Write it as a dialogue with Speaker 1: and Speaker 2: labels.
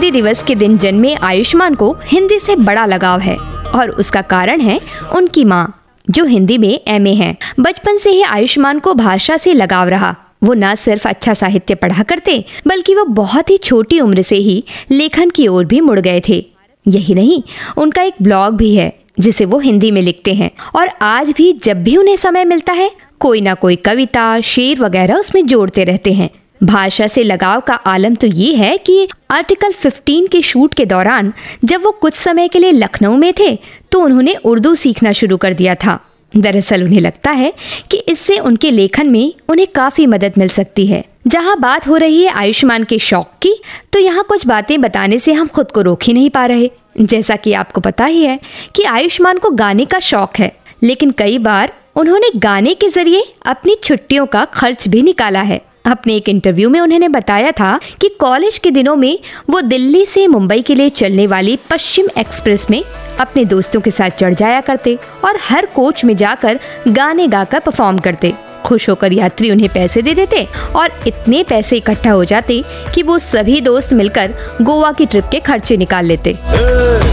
Speaker 1: हिंदी दिवस के दिन जन्मे आयुष्मान को हिंदी से बड़ा लगाव है और उसका कारण है उनकी माँ, जो हिंदी में एमए हैं। बचपन से ही आयुष्मान को भाषा से लगाव रहा। वो न सिर्फ अच्छा साहित्य पढ़ा करते, बल्कि वो बहुत ही छोटी उम्र से ही लेखन की ओर भी मुड़ गए थे। यही नहीं, उनका एक ब्लॉग भी है जिसे वो हिंदी में लिखते हैं और आज भी जब भी उन्हें समय मिलता है कोई ना कोई कविता, शेर वगैरह उसमें जोड़ते रहते हैं। भाषा से लगाव का आलम तो ये है कि आर्टिकल 15 के शूट के दौरान जब वो कुछ समय के लिए लखनऊ में थे तो उन्होंने उर्दू सीखना शुरू कर दिया था। दरअसल उन्हें लगता है कि इससे उनके लेखन में उन्हें काफी मदद मिल सकती है। जहां बात हो रही है आयुष्मान के शौक की, तो यहाँ कुछ बातें बताने से हम खुद को रोक ही नहीं पा रहे। जैसा कि आपको पता ही है कि आयुष्मान को गाने का शौक है, लेकिन कई बार उन्होंने गाने के जरिए अपनी छुट्टियों का खर्च भी निकाला है। अपने एक इंटरव्यू में उन्होंने बताया था कि कॉलेज के दिनों में वो दिल्ली से मुंबई के लिए चलने वाली पश्चिम एक्सप्रेस में अपने दोस्तों के साथ चढ़ जाया करते और हर कोच में जाकर गाने गाकर परफॉर्म करते। खुश होकर यात्री उन्हें पैसे दे देते और इतने पैसे इकट्ठा हो जाते कि वो सभी दोस्त मिलकर गोवा की ट्रिप के खर्चे निकाल लेते।